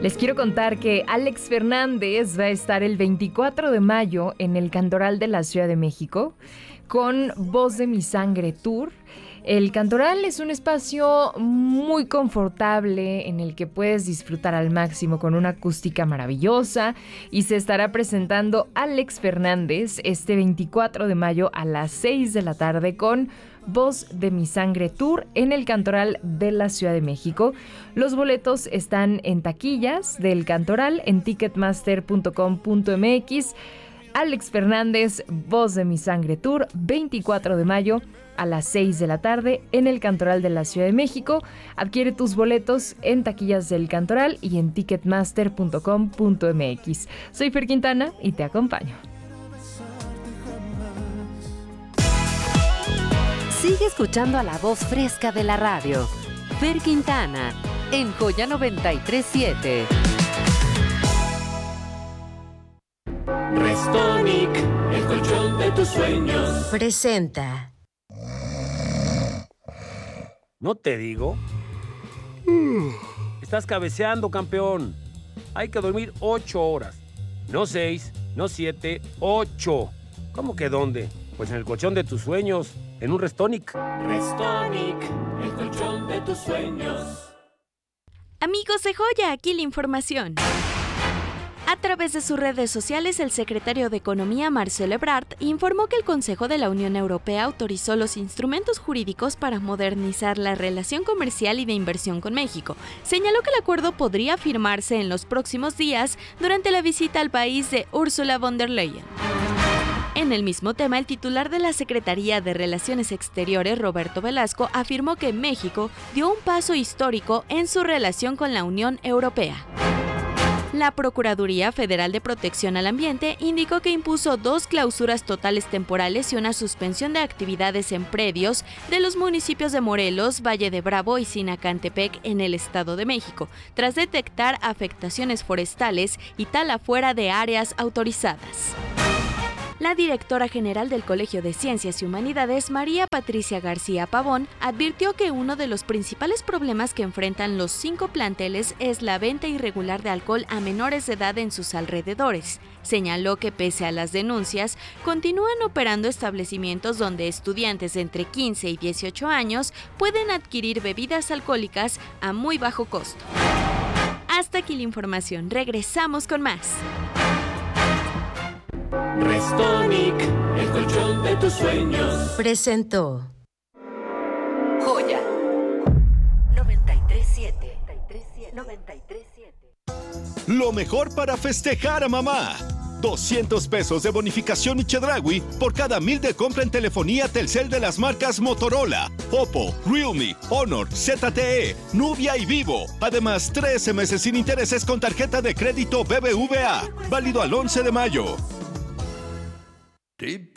Les quiero contar que Alex Fernández va a estar el 24 de mayo en el Cantoral de la Ciudad de México con Voz de mi Sangre Tour. El Cantoral es un espacio muy confortable en el que puedes disfrutar al máximo con una acústica maravillosa y se estará presentando Alex Fernández este 24 de mayo a las 6 de la tarde con Voz de mi Sangre Tour en el Cantoral de la Ciudad de México. Los boletos están en taquillas del Cantoral en ticketmaster.com.mx. Alex Fernández, Voz de mi Sangre Tour, 24 de mayo a las 6 de la tarde en el Cantoral de la Ciudad de México. Adquiere tus boletos en taquillas del Cantoral y en ticketmaster.com.mx. Soy Fer Quintana y te acompaño. Sigue escuchando a la voz fresca de la radio. Fer Quintana, en Joya 93.7. Restonic, el colchón de tus sueños. Presenta. ¿No te digo? Estás cabeceando, campeón. Hay que dormir 8 horas. No 6, no 7, 8. ¿Cómo que dónde? Pues en el colchón de tus sueños, en un Restonic. Restonic, el colchón de tus sueños. Amigos de Joya, aquí la información. A través de sus redes sociales, el secretario de Economía, Marcelo Ebrard, informó que el Consejo de la Unión Europea autorizó los instrumentos jurídicos para modernizar la relación comercial y de inversión con México. Señaló que el acuerdo podría firmarse en los próximos días durante la visita al país de Ursula von der Leyen. En el mismo tema, el titular de la Secretaría de Relaciones Exteriores, Roberto Velasco, afirmó que México dio un paso histórico en su relación con la Unión Europea. La Procuraduría Federal de Protección al Ambiente indicó que impuso 2 clausuras totales temporales y una suspensión de actividades en predios de los municipios de Morelos, Valle de Bravo y Sinacantepec en el Estado de México, tras detectar afectaciones forestales y tala fuera de áreas autorizadas. La directora general del Colegio de Ciencias y Humanidades, María Patricia García Pavón, advirtió que uno de los principales problemas que enfrentan los 5 planteles es la venta irregular de alcohol a menores de edad en sus alrededores. Señaló que pese a las denuncias, continúan operando establecimientos donde estudiantes de entre 15 y 18 años pueden adquirir bebidas alcohólicas a muy bajo costo. Hasta aquí la información, regresamos con más. Restonic, el colchón de tus sueños. Presentó Joya 93.7. 93.7. Lo mejor para festejar a mamá. 200 pesos de bonificación y Chedraui por cada 1,000 de compra en telefonía Telcel de las marcas Motorola, Oppo, Realme, Honor, ZTE, Nubia y Vivo. Además, 13 meses sin intereses con tarjeta de crédito BBVA. Válido al 11 de mayo.